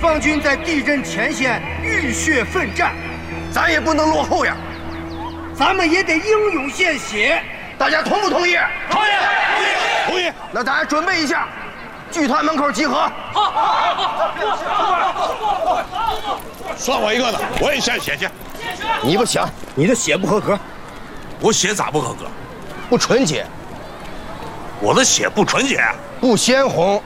方军在敌人前线浴血奋战， 咱也不能落后呀！ 咱们也得英勇献血。 大家同不同意？ 同意， 同意。那大家准备一下，剧团门口集合。 好。 算我一个的，我也献血去。 你不行，你的血不合格。 我血咋不合格？ 不纯洁。 我的血不纯洁， 不鲜红。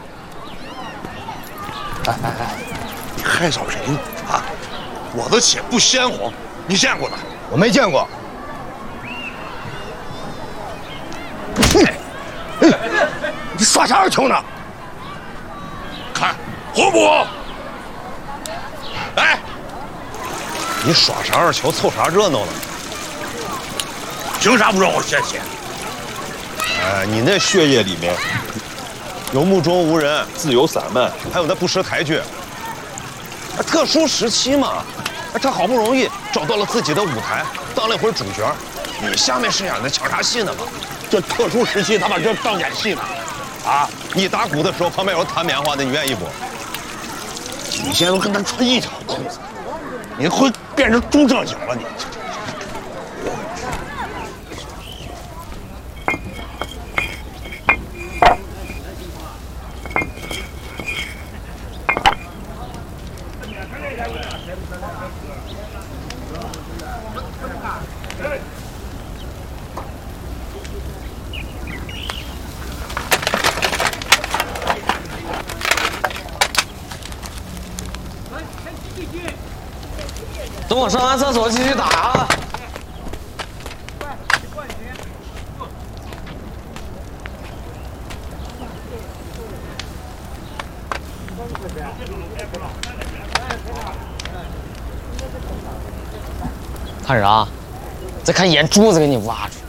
哎，你害臊谁呢？啊，我的血不鲜红，你见过的？ 我没见过。你耍啥二球呢？ 看红不红？哎， 你耍啥二球，凑啥热闹呢？ 凭啥不让我献血？ 哎，你那血液里面有目中无人、自由散漫，还有那不识抬举。特殊时期嘛，他好不容易找到了自己的舞台，当了一回主角。你下面是演的抢啥戏呢嘛？ 这特殊时期他把这当演戏呢？啊！ 你打鼓的时候旁边有弹棉花的，你愿意不？ 你现在都跟他穿一条裤子，你会变成猪正经了你。 等我上完厕所继续打啊！看啥？再看眼珠子给你挖出。